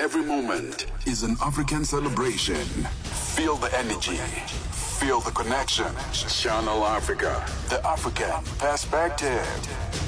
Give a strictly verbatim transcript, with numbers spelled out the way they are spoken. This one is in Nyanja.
every moment is an African celebration. Feel the energy. Feel the connection. Channel Africa, the African perspective.